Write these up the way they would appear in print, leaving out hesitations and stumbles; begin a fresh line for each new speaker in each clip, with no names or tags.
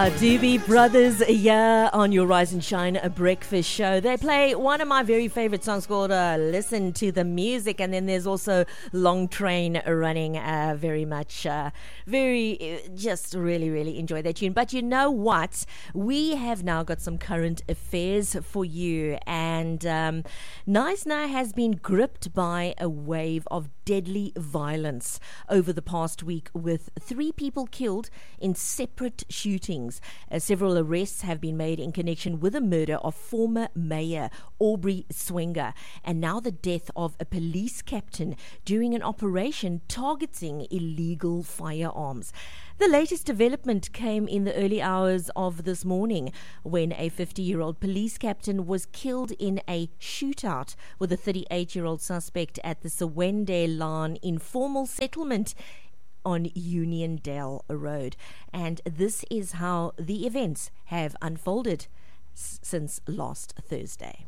Doobie Brothers, yeah, on your Rise and Shine a breakfast show. They play one of my very favorite songs called Listen to the Music, and then there's also Long Train Running, very much, just really enjoy that tune. But you know what? We have now got some current affairs for you, and Knysna has been gripped by a wave of deadly violence over the past week, with 3 people killed in separate shootings. Several arrests have been made in connection with the murder of former Mayor Aubrey Swenga, and now the death of a police captain during an operation targeting illegal firearms. The latest development came in the early hours of this morning when a 50-year-old police captain was killed in a shootout with a 38-year-old suspect at the Sewende Laan informal settlement on Uniondale Road. And this is how the events have unfolded since last Thursday.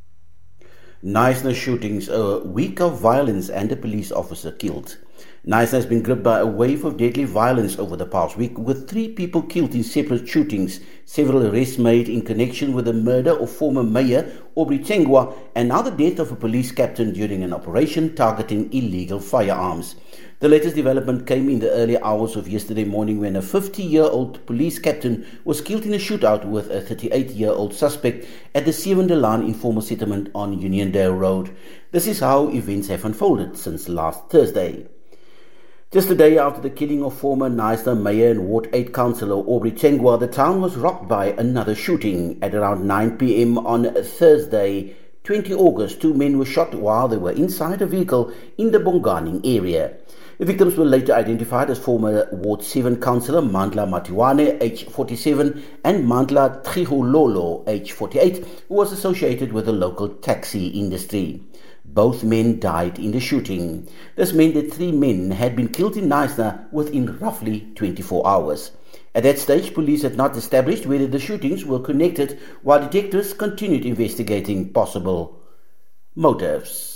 Knysna shootings, a week of violence and a police officer killed. Knysna has been gripped by a wave of deadly violence over the past week, with 3 people killed in separate shootings, several arrests made in connection with the murder of former Mayor Aubrey Swenga, and now the death of a police captain during an operation targeting illegal firearms. The latest development came in the early hours of yesterday morning when a 50-year-old police captain was killed in a shootout with a 38-year-old suspect at the Sewende Laan informal settlement on Uniondale Road. This is how events have unfolded since last Thursday. Just a day after the killing of former Knysna Mayor and Ward 8 Councillor Aubrey Swenga, the town was rocked by another shooting. At around 9 p.m. on Thursday, 20 August, 2 men were shot while they were inside a vehicle in the Bonganing area. The victims were later identified as former Ward 7 Councillor Mandla Matiwane, age 47, and Mandla Trihulolo, age 48, who was associated with the local taxi industry. Both men died in the shooting. This meant that 3 men had been killed in Knysna within roughly 24 hours. At that stage, police had not established whether the shootings were connected, while detectives continued investigating possible motives.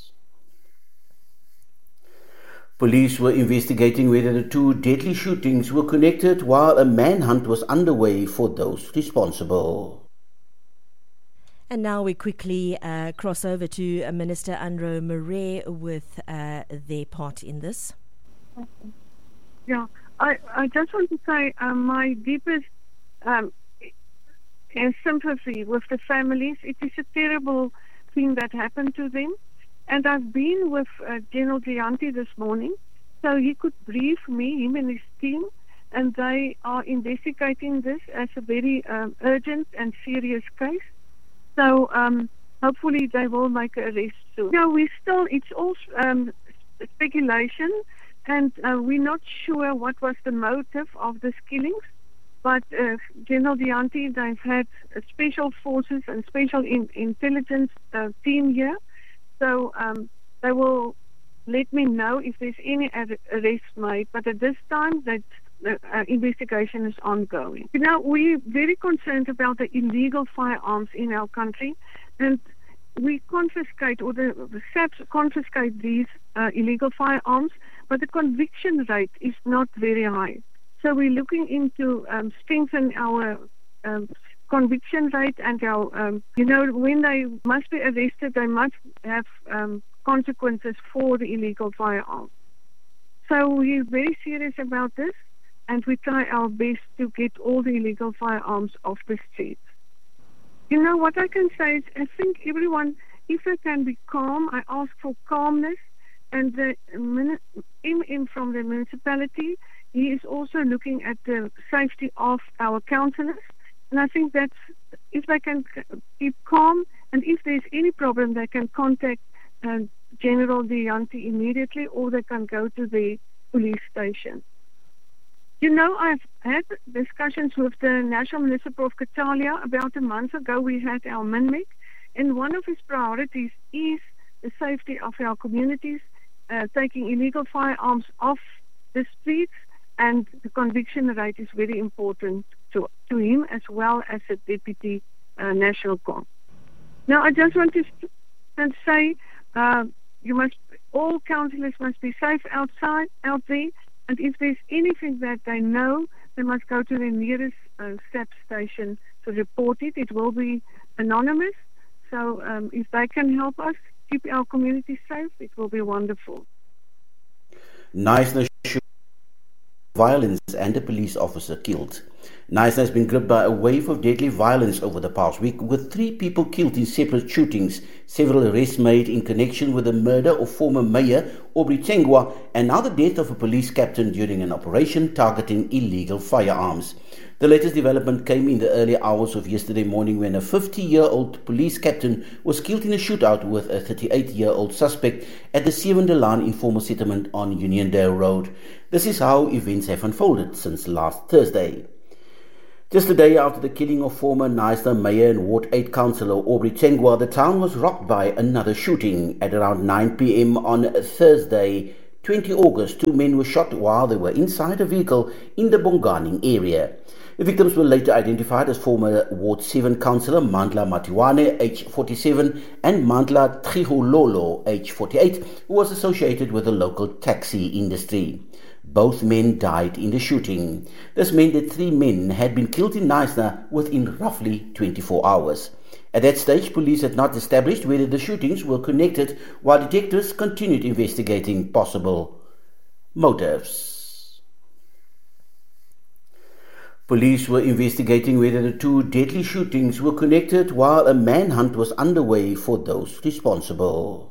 Police were investigating whether the 2 deadly shootings were connected, while a manhunt was underway for those responsible.
And now we quickly cross over to Minister Andro Murray with their part in this.
Yeah, I just want to say my deepest sympathy with the families. It is a terrible thing that happened to them. And I've been with General Gianti this morning, so he could brief me, him and his team, and they are investigating this as a very urgent and serious case. So hopefully they will make an arrest soon. Now it's all speculation, and we're not sure what was the motive of these killings. But General Gianti, they've had special forces and special intelligence team here. So they will let me know if there's any arrest made. But at this time, that the investigation is ongoing. Now, we're very concerned about the illegal firearms in our country, and we confiscate, or the SAPS confiscate these illegal firearms, but the conviction rate is not very high. So we're looking into strengthen our conviction rate and our, when they must be arrested, they must have consequences for the illegal firearms. So we're very serious about this, and we try our best to get all the illegal firearms off the streets. You know, what I can say is, I think everyone, if they can be calm, I ask for calmness, and the MM from the municipality, he is also looking at the safety of our councillors. And I think that if they can keep calm, and if there's any problem, they can contact General Gianti immediately, or they can go to the police station. You know, I've had discussions with the National Municipal of Catalia. About a month ago, we had our MINMEC, and one of his priorities is the safety of our communities, taking illegal firearms off the streets, and the conviction rate is very important to him, as well as the Deputy National Com. Now, I just want to say, all councillors must be safe out there, and if there's anything that they know, they must go to the nearest SAP station to report it. It will be anonymous. So if they can help us keep our community safe, it will be wonderful.
Knysna violence and a police officer killed. Knysna has been gripped by a wave of deadly violence over the past week, with 3 people killed in separate shootings, several arrests made in connection with the murder of former Mayor Aubrey Tengwa, and now the death of a police captain during an operation targeting illegal firearms. The latest development came in the early hours of yesterday morning when a 50-year-old police captain was killed in a shootout with a 38-year-old suspect at the Seven de Laan informal settlement on Uniondale Road. This is how events have unfolded since last Thursday. Just a day after the killing of former Knysna Mayor and Ward 8 Councillor Aubrey Tengwa, the town was rocked by another shooting. At around 9 p.m. on Thursday, 20 August, 2 men were shot while they were inside a vehicle in the Bonganing area. The victims were later identified as former Ward 7 Councillor Mandla Matiwane, age 47, and Mandla Tchihulolo, age 48, who was associated with the local taxi industry. Both men died in the shooting. This meant that 3 men had been killed in Knysna within roughly 24 hours. At that stage, police had not established whether the shootings were connected, while detectives continued investigating possible motives. Police were investigating whether the 2 deadly shootings were connected, while a manhunt was underway for those responsible.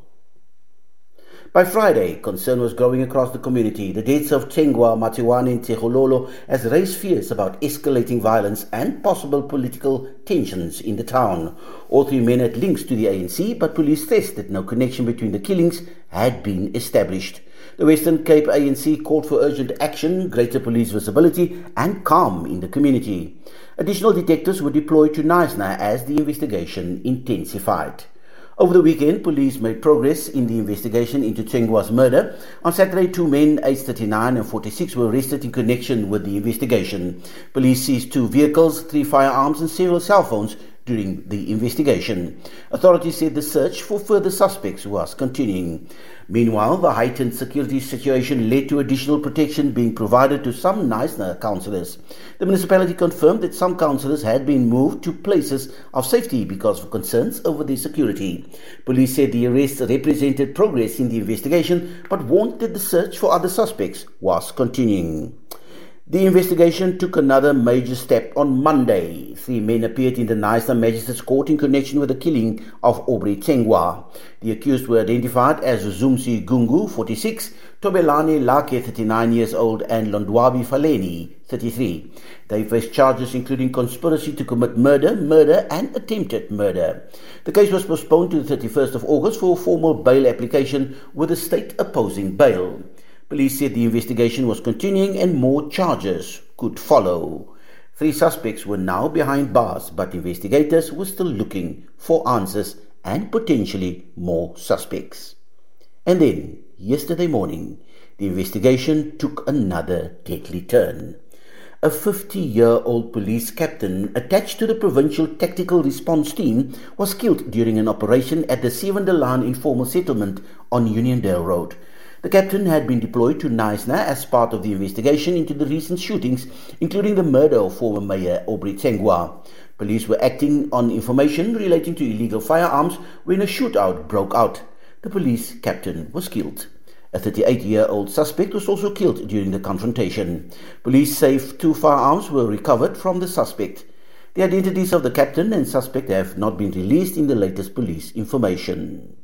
By Friday, concern was growing across the community. The deaths of Tengwa, Matiwane and Tchihulolo has raised fears about escalating violence and possible political tensions in the town. All 3 men had links to the ANC, but police stressed that no connection between the killings had been established. The Western Cape ANC called for urgent action, greater police visibility and calm in the community. Additional detectives were deployed to Knysna as the investigation intensified. Over the weekend, police made progress in the investigation into Tengwa's murder. On Saturday, 2 men, aged 39 and 46, were arrested in connection with the investigation. Police seized 2 vehicles, 3 firearms and several cell phones during the investigation. Authorities said the search for further suspects was continuing. Meanwhile, the heightened security situation led to additional protection being provided to some Knysna councillors. The municipality confirmed that some councillors had been moved to places of safety because of concerns over their security. Police said the arrests represented progress in the investigation, but warned that the search for other suspects was continuing. The investigation took another major step on Monday. 3 men appeared in the Knysna Magistrates Court in connection with the killing of Aubrey Tengwa. The accused were identified as Zumsi Gungu, 46, Tobelane Lake, 39 years old, and Londwabi Faleni, 33. They faced charges including conspiracy to commit murder, and attempted murder. The case was postponed to the 31st of August for a formal bail application with the state opposing bail. Police said the investigation was continuing and more charges could follow. 3 suspects were now behind bars, but investigators were still looking for answers and potentially more suspects. And then, yesterday morning, the investigation took another deadly turn. A 50-year-old police captain attached to the Provincial Tactical Response Team was killed during an operation at the Seven de Laan informal settlement on Uniondale Road. The captain had been deployed to Knysna as part of the investigation into the recent shootings, including the murder of former Mayor Aubrey Tengwa. Police were acting on information relating to illegal firearms when a shootout broke out. The police captain was killed. A 38-year-old suspect was also killed during the confrontation. Police say 2 firearms were recovered from the suspect. The identities of the captain and suspect have not been released in the latest police information.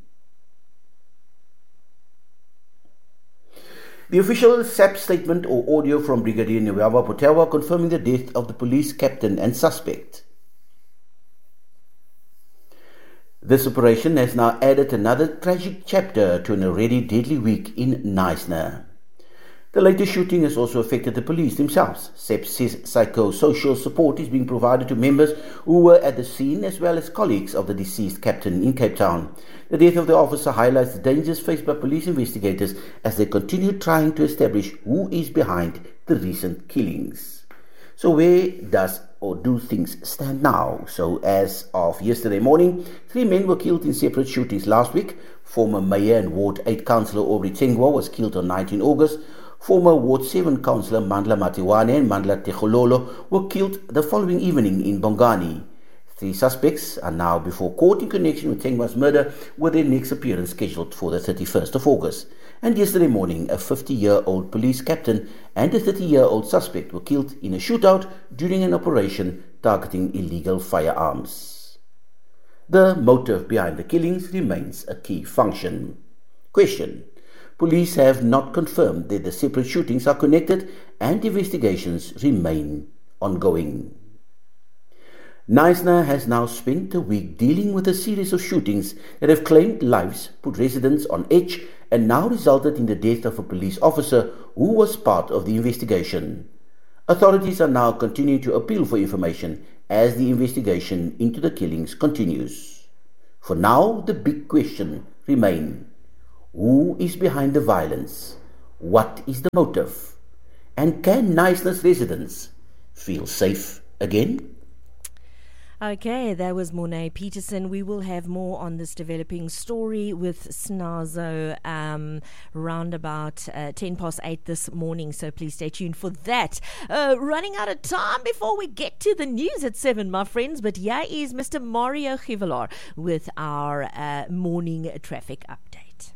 The official SAP statement or audio from Brigadier Nweaba Potewa confirming the death of the police captain and suspect. This operation has now added another tragic chapter to an already deadly week in Knysna. The latest shooting has also affected the police themselves. SAP says psychosocial support is being provided to members who were at the scene as well as colleagues of the deceased captain in Cape Town. The death of the officer highlights the dangers faced by police investigators as they continue trying to establish who is behind the recent killings. So where do things stand now? So as of yesterday morning, 3 men were killed in separate shootings last week. Former Mayor and Ward 8 Councillor Aubrey Tengwa was killed on 19 August. Former Ward 7 Councillor Mandla Matiwane and Mandla Tegololo were killed the following evening in Bongani. 3 suspects are now before court in connection with Tengwa's murder, with their next appearance scheduled for the 31st of August. And yesterday morning, a 50-year-old police captain and a 30-year-old suspect were killed in a shootout during an operation targeting illegal firearms. The motive behind the killings remains a key function. Question. Police have not confirmed that the separate shootings are connected and investigations remain ongoing. Knysna has now spent a week dealing with a series of shootings that have claimed lives, put residents on edge, and now resulted in the death of a police officer who was part of the investigation. Authorities are now continuing to appeal for information as the investigation into the killings continues. For now, the big question remains: who is behind the violence? What is the motive? And can Knysna's residents feel safe again?
Okay, that was Mornay Peterson. We will have more on this developing story with Snazo round about 8:10 this morning, so please stay tuned for that. Running out of time before we get to the news at 7, my friends, but here is Mr. Mario Givelar with our morning traffic update.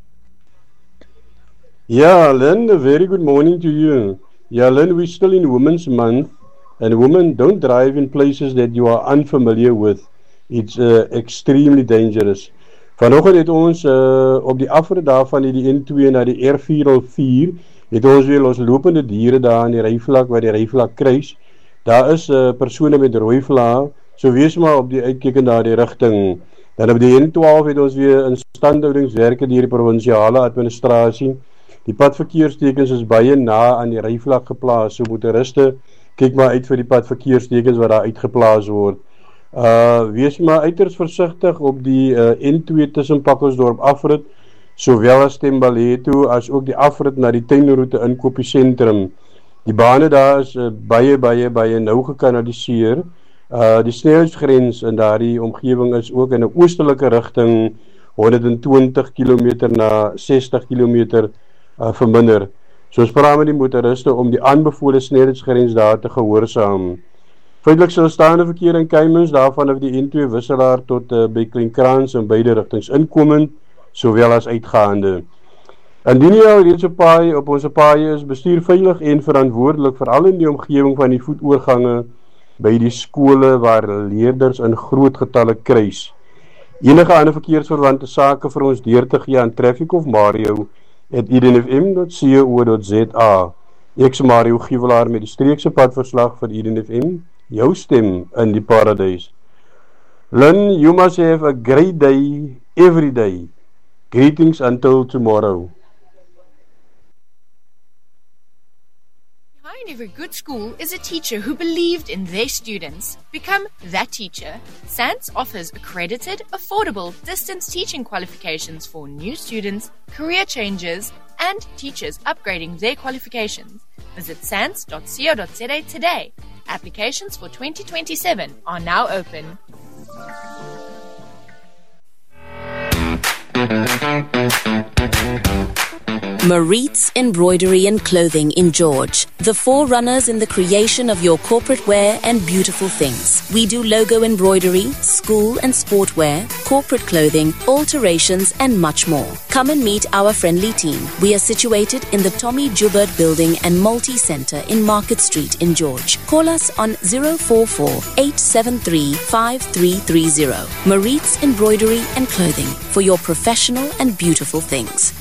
Yeah, Lynn, a very good morning to you. Yeah, Lynn, we're still in Women's Month. And women, don't drive in places that you are unfamiliar with. It's extremely dangerous. Vanoggend het ons op die afrit daarvan die N2 na die R404 het ons weer ons lopende diere daar in die ryvlak waar die ryvlak kruis. Daar is persone met rooi vlae, so wees maar op die uitkyk in daardie rigting. Dan op die N12 het ons weer instandhoudingswerke deur die provinsiale administrasie. Die padverkeerstekens is baie na aan die ryvlak geplaas, so motoriste kyk maar uit vir die padverkeerstekens wat daar uitgeplaas word. Wees maar uiters versigtig op die N2 tussen Pakkelsdorp afrit, sowel as Tembaleto, as ook die afrit na die tuinroete inkopiesentrum. Die bane daar is baie nou gekanaliseer. Die snelheidsgrens in daardie omgewing is ook in 'n oostelike rigting 120 km na 60 km verminder. So ons vra met die motoriste om die aanbevole snelheidsgrens daar te gehoorsaam. Feitelik sal staande verkeer in Keimens daarvan af die N2 wisselaar tot by Kleinkrans in beide rigtings inkomend, sowel as uitgaande. Indien jy al reeds op ons paaie is, bestuur veilig en verantwoordelik, veral in die omgewing van die voetoorgange by die skole waar leerders in groot getalle kruis. Enige ander verkeersverwante sake vir ons deur te gee aan Traffic of Mario @edenfm.co.za. Ek's Mario Givelar met die streekse padverslag vir Eden FM, jou stem in die paradys. Lynn, you must have a great day every day. Greetings until tomorrow.
Behind every good school is a teacher who believed in their students. Become that teacher. SANS offers accredited, affordable distance teaching qualifications for new students, career changers, and teachers upgrading their qualifications. Visit sans.co.za today. Applications for 2027 are now open.
Maritz Embroidery and Clothing in George, the forerunners in the creation of your corporate wear and beautiful things. We do logo embroidery, school and sportwear, corporate clothing, alterations and much more. Come and meet our friendly team. We are situated in the Tommy Joubert Building and Multi-Centre in Market Street in George. Call us on 044-873-5330. Maritz Embroidery and Clothing for your professional and beautiful things.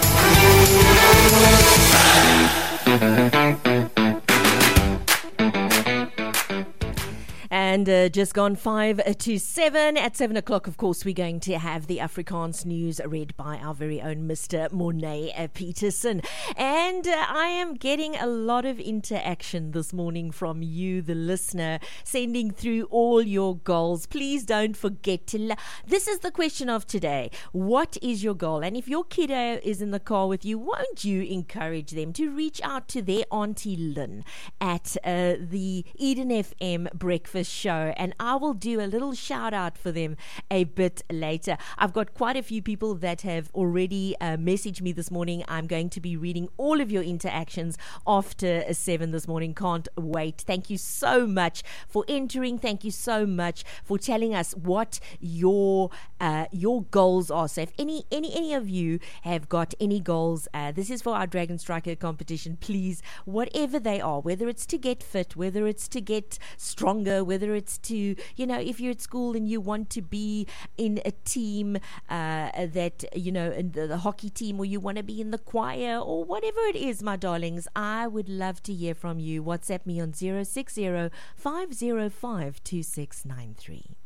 And just gone 5 to 7. At 7 o'clock, of course, we're going to have the Afrikaans news read by our very own Mr. Mornay Peterson. And I am getting a lot of interaction this morning from you, the listener, sending through all your goals. Please don't forget to... This is the question of today. What is your goal? And if your kiddo is in the car with you, won't you encourage them to reach out to their Auntie Lynn at the Eden FM breakfast breakfast show, and I will do a little shout out for them a bit later. I've got quite a few people that have already messaged me this morning. I'm going to be reading all of your interactions after 7 this morning. Can't wait. Thank you so much for entering. Thank you so much for telling us what your goals are. So if any of you have got any goals, this is for our Dragon Striker competition. Please, whatever they are, whether it's to get fit, whether it's to get stronger, whether it's to, if you're at school and you want to be in a team that, in the hockey team, or you want to be in the choir, or whatever it is, my darlings, I would love to hear from you. WhatsApp me on 060 505 2693.